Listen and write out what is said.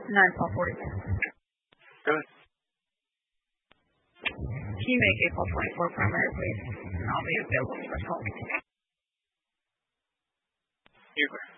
9/12/44. Good. Can you make April 24 primary, please? And I'll be available for 12. You